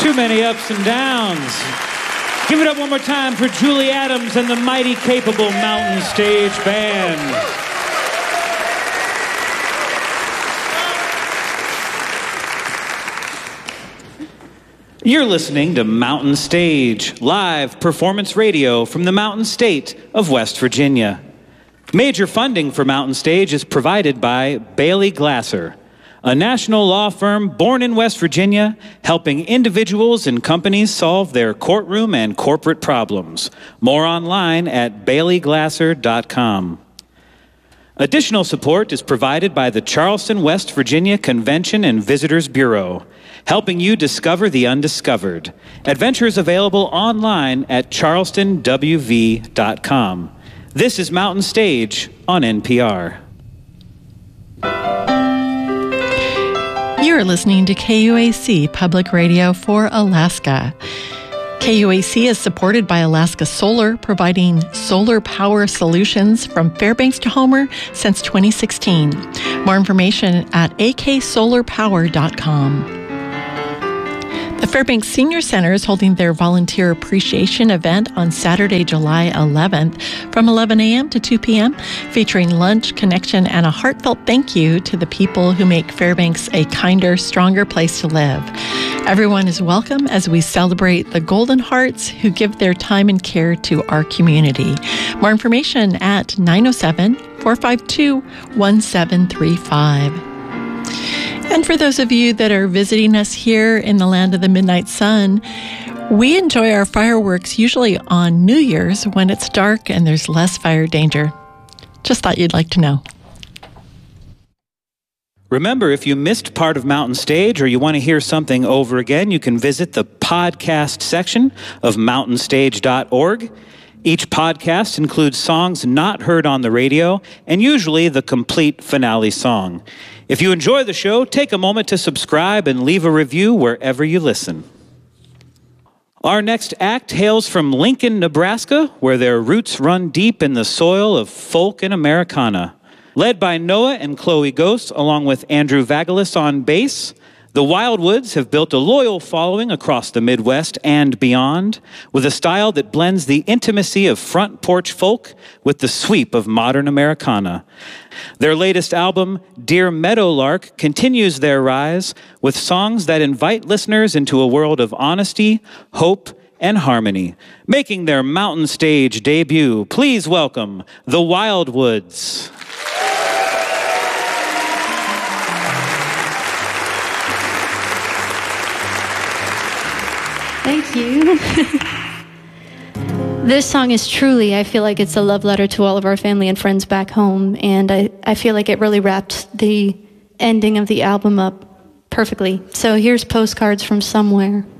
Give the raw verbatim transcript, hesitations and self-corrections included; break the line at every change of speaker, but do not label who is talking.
Too many ups and downs. Give it up one more time for Julie Adams and the mighty capable Mountain Stage Band. You're listening to Mountain Stage, live performance radio from the Mountain State of West Virginia. Major funding for Mountain Stage is provided by Bailey Glasser, a national law firm born in West Virginia, helping individuals and companies solve their courtroom and corporate problems. More online at bailey glasser dot com. Additional support is provided by the Charleston, West Virginia Convention and Visitors Bureau, helping you discover the undiscovered. Adventures available online at charleston w v dot com. This is Mountain Stage on N P R.
You're listening to K U A C Public Radio for Alaska. K U A C is supported by Alaska Solar, providing solar power solutions from Fairbanks to Homer since twenty sixteen. More information at a k solar power dot com. The Fairbanks Senior Center is holding their Volunteer Appreciation event on Saturday, July eleventh from eleven a.m. to two p.m., featuring lunch, connection, and a heartfelt thank you to the people who make Fairbanks a kinder, stronger place to live. Everyone is welcome as we celebrate the Golden Hearts who give their time and care to our community. More information at nine oh seven, four five two, one seven three five. And for those of you that are visiting us here in the land of the midnight sun, we enjoy our fireworks usually on New Year's when it's dark and there's less fire danger. Just thought you'd like to know.
Remember, if you missed part of Mountain Stage or you want to hear something over again, you can visit the podcast section of mountain stage dot org. Each podcast includes songs not heard on the radio and usually the complete finale song. If you enjoy the show, take a moment to subscribe and leave a review wherever you listen. Our next act hails from Lincoln, Nebraska, where their roots run deep in the soil of folk and Americana. Led by Noah and Chloe Ghost, along with Andrew Vagelis on bass, the Wildwoods have built a loyal following across the Midwest and beyond, with a style that blends the intimacy of front porch folk with the sweep of modern Americana. Their latest album, Dear Meadowlark, continues their rise with songs that invite listeners into a world of honesty, hope, and harmony. Making their Mountain Stage debut, please welcome the Wildwoods.
Thank you. This song is truly, I feel like it's a love letter to all of our family and friends back home, and I, I feel like it really wrapped the ending of the album up perfectly. So here's Postcards from Somewhere.